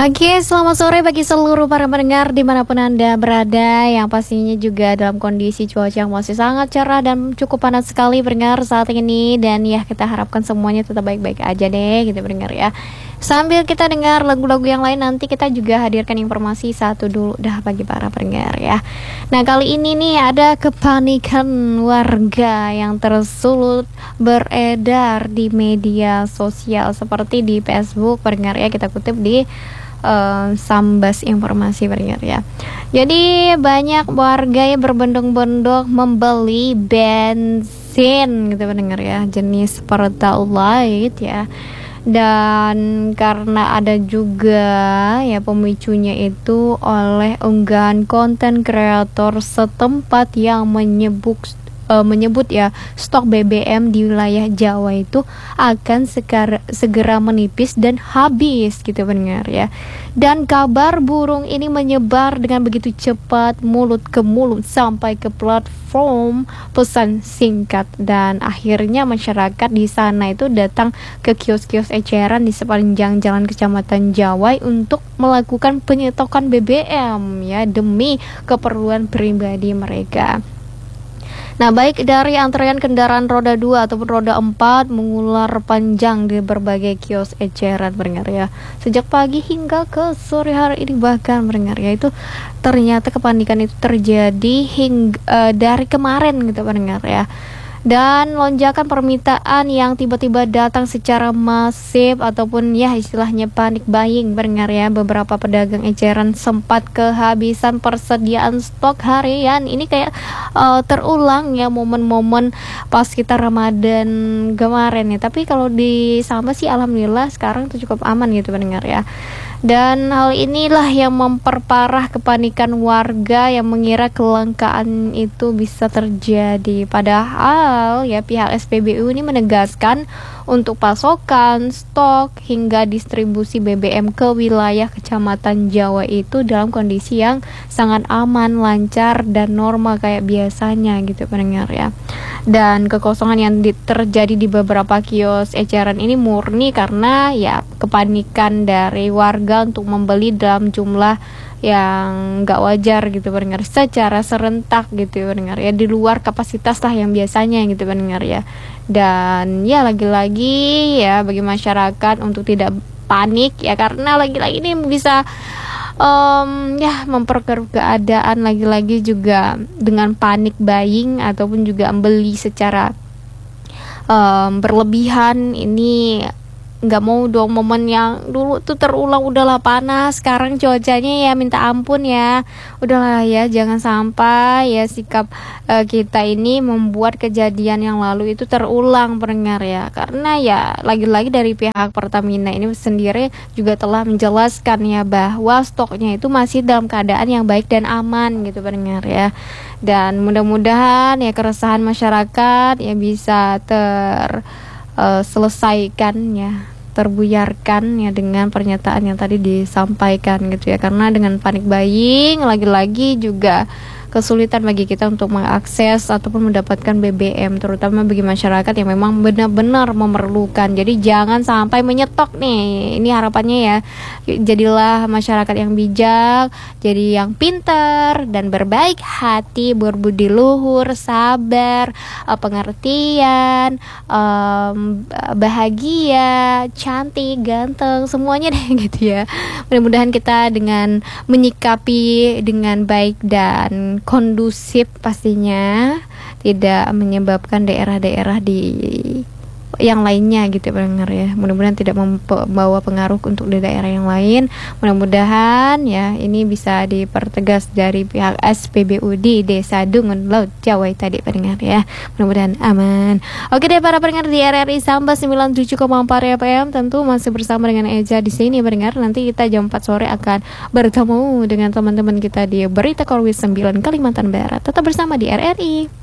Oke, selamat sore bagi seluruh para pendengar dimanapun Anda berada, yang pastinya juga dalam kondisi cuaca yang masih sangat cerah dan cukup panas sekali pendengar saat ini. Dan ya, kita harapkan semuanya tetap baik-baik aja deh gitu pendengar ya. Sambil kita dengar lagu-lagu yang lain, nanti kita juga hadirkan informasi satu dulu dah bagi para pendengar ya. Nah, kali ini nih ada kepanikan warga yang tersulut beredar di media sosial seperti di Facebook pendengar ya. Kita kutip di Sambas informasi pendengar ya. Jadi banyak warga yang berbondong-bondong membeli bensin gitu pendengar ya, jenis Pertalite ya. Dan karena ada juga ya pemicunya itu oleh unggahan konten kreator setempat yang menyebut ya stok BBM di wilayah Jawa itu akan segera menipis dan habis gitu pendengar ya. Dan kabar burung ini menyebar dengan begitu cepat mulut ke mulut sampai ke platform pesan singkat, dan akhirnya masyarakat di sana itu datang ke kios-kios eceran di sepanjang jalan Kecamatan Jawai untuk melakukan penyetokan BBM ya demi keperluan pribadi mereka. Nah, baik dari antrean kendaraan roda 2 ataupun roda 4 mengular panjang di berbagai kios eceran pendengar ya. Sejak pagi hingga ke sore hari ini bahkan pendengar ya, itu ternyata kepanikan itu terjadi hingga dari kemarin gitu pendengar ya. Dan lonjakan permintaan yang tiba-tiba datang secara masif ataupun ya istilahnya panic buying pendengar ya. Beberapa pedagang eceran sempat kehabisan persediaan stok harian. Ini kayak terulang ya momen-momen pas kita Ramadan kemarin ya. Tapi kalau di sama sih alhamdulillah sekarang tuh cukup aman gitu pendengar ya. Dan hal inilah yang memperparah kepanikan warga yang mengira kelangkaan itu bisa terjadi. Padahal ya pihak SPBU ini menegaskan untuk pasokan, stok, hingga distribusi BBM ke wilayah Kecamatan Jawa itu dalam kondisi yang sangat aman, lancar, dan normal kayak biasanya gitu pendengar ya. Dan kekosongan yang terjadi di beberapa kios eceran ini murni karena ya kepanikan dari warga untuk membeli dalam jumlah yang nggak wajar gitu pendengar, secara serentak gitu pendengar ya, di luar kapasitas lah yang biasanya gitu pendengar ya. Dan ya lagi-lagi ya bagi masyarakat untuk tidak panik ya, karena lagi-lagi ini bisa ya memperkeruh keadaan lagi-lagi juga dengan panik buying ataupun juga membeli secara berlebihan. Ini nggak mau dong momen yang dulu tuh terulang. Udahlah panas, sekarang cuacanya ya minta ampun ya. Udahlah ya, jangan sampai ya sikap kita ini membuat kejadian yang lalu itu terulang pendengar ya. Karena ya lagi-lagi dari pihak Pertamina ini sendiri juga telah menjelaskan ya bahwa stoknya itu masih dalam keadaan yang baik dan aman gitu pendengar ya. Dan mudah-mudahan ya keresahan masyarakat ya bisa selesaikan ya, terbuyarkan ya dengan pernyataan yang tadi disampaikan gitu ya. Karena dengan panik buying lagi-lagi juga kesulitan bagi kita untuk mengakses ataupun mendapatkan BBM, terutama bagi masyarakat yang memang benar-benar memerlukan. Jadi jangan sampai menyetok nih, ini harapannya ya. Jadilah masyarakat yang bijak, jadi yang pintar dan berbaik hati, berbudi luhur, sabar, pengertian, bahagia, cantik, ganteng, semuanya deh gitu ya. Mudah-mudahan kita dengan menyikapi dengan baik dan kondusif pastinya tidak menyebabkan daerah-daerah di yang lainnya gitu pendengar ya. Mudah-mudahan tidak membawa pengaruh untuk di daerah yang lain. Mudah-mudahan ya ini bisa dipertegas dari pihak SPBU di Desa Dungun Laut Jawa tadi pendengar ya. Mudah-mudahan aman. Oke deh para pendengar di RRI Sambas 97,4 FM, tentu masih bersama dengan Eja di sini pendengar. Nanti kita jam 4 sore akan bertemu dengan teman-teman kita di Berita Korwis 9 Kalimantan Barat. Tetap bersama di RRI.